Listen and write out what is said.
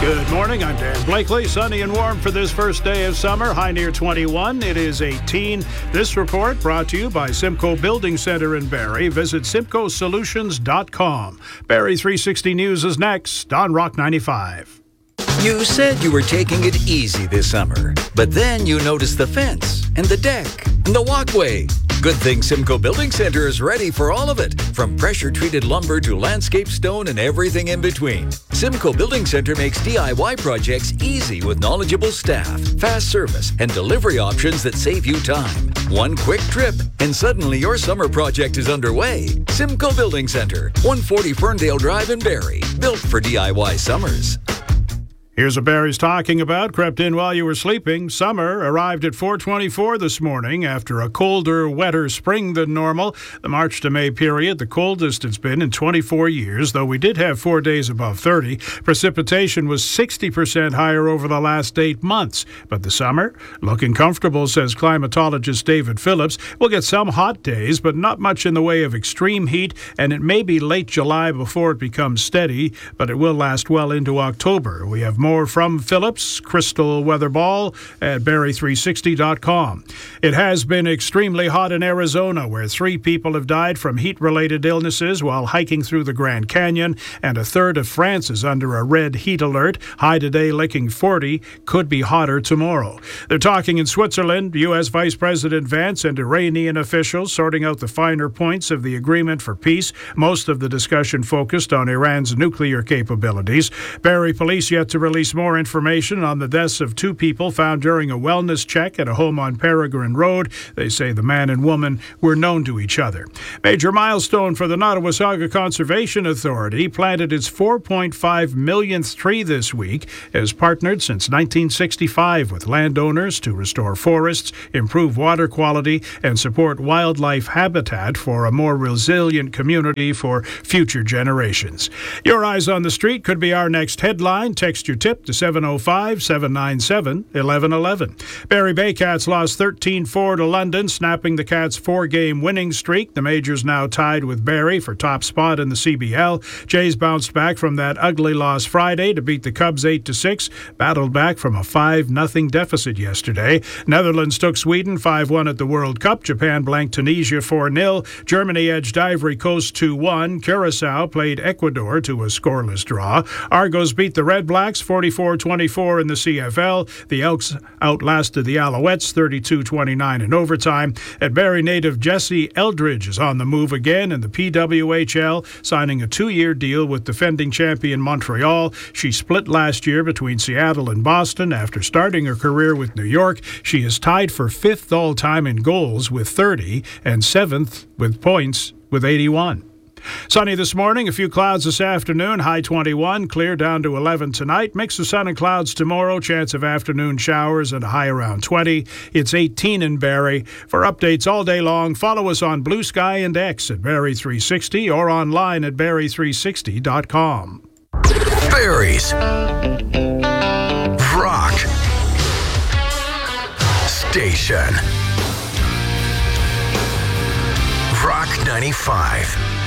Good morning, I'm Dan Blakely. Sunny and warm for this first day of summer. High near 21. It is 18. This report brought to you by Simcoe Building Center in Barrie. Visit simcoesolutions.com. Barrie 360 News is next on Rock 95. You said you were taking it easy this summer, but then you noticed the fence and the deck and the walkway. Good thing Simcoe Building Center is ready for all of it, from pressure-treated lumber to landscape stone and everything in between. Simcoe Building Center makes DIY projects easy with knowledgeable staff, fast service, and delivery options that save you time. One quick trip, and suddenly your summer project is underway. Simcoe Building Center, 140 Ferndale Drive in Barrie, built for DIY summers. Here's what Barrie's talking about. Crept in while you were sleeping. Summer arrived at 4:24 this morning after a colder, wetter spring than normal. The March to May period, the coldest it's been in 24 years, though we did have 4 days above 30. Precipitation was 60% higher over the last 8 months. But the summer, looking comfortable, says climatologist David Phillips. We'll get some hot days, but not much in the way of extreme heat, and it may be late July before it becomes steady, but it will last well into October. We have more from Phillips, Crystal Weatherball at Barrie360.com. It has been extremely hot in Arizona, where 3 people have died from heat-related illnesses while hiking through the Grand Canyon, and a third of France is under a red heat alert. High today licking 40, could be hotter tomorrow. They're talking in Switzerland, U.S. Vice President Vance and Iranian officials sorting out the finer points of the agreement for peace. Most of the discussion focused on Iran's nuclear capabilities. Barrie police yet to release more information on the deaths of 2 people found during a wellness check at a home on Peregrine Road. They say the man and woman were known to each other. Major milestone for the Nottawasaga Conservation Authority. Planted its 4.5 millionth tree this week. Has partnered since 1965 with landowners to restore forests, improve water quality, and support wildlife habitat for a more resilient community for future generations. Your eyes on the street could be our next headline. Text your tip to 705-797-1111. Barrie Baycats lost 13-4 to London, snapping the Cats' 4-game winning streak. The Majors now tied with Barrie for top spot in the CBL. Jays bounced back from that ugly loss Friday to beat the Cubs 8-6, battled back from a 5-0 deficit yesterday. Netherlands took Sweden 5-1 at the World Cup. Japan blanked Tunisia 4-0. Germany edged Ivory Coast 2-1. Curacao played Ecuador to a scoreless draw. Argos beat the Red Blacks 44-24 in the CFL. The Elks outlasted the Alouettes 32-29 in overtime. At Barrie native Jesse Eldridge is on the move again in the PWHL, signing a 2-year deal with defending champion Montreal. She split last year between Seattle and Boston after starting her career with New York. She is tied for 5th all-time in goals with 30 and 7th with points with 81. Sunny this morning, a few clouds this afternoon, high 21, clear down to 11 tonight. Mix of sun and clouds tomorrow, chance of afternoon showers and a high around 20. It's 18 in Barrie. For updates all day long, follow us on Blue Sky and X at Barrie360 or online at Barrie360.com. Barrie's Rock Station. Rock 95.